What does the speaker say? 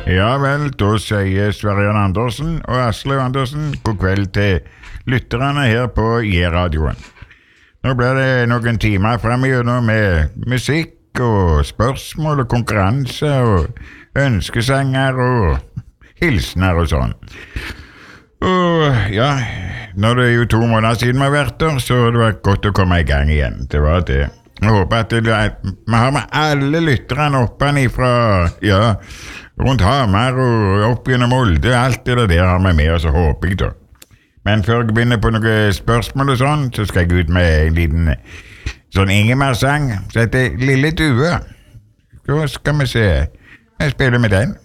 Ja vel, da sier Sverre Andersen og Aslaug Andersen god kveld til lytterne her på J-radioen. Nå blir det noen timer fremigjennom med musikk og spørsmål og konkurranse og ønskesanger og hilsner og sånn. Og ja, når det er jo 2 måneder siden vi har vært der, så det var godt å komme i gang igjen. Det var det. Jeg håper at vi har med alle lytterne oppe fra, ja, rundt Hamar og opp gjennom Molde, alt det der har vi med oss, håper jeg da. Men før jeg begynner på noen spørsmål og sånn, så skal jeg ut med en liten sånn Ingemar-sang, som heter Lille Due. Så skal vi se, jeg spiller med den.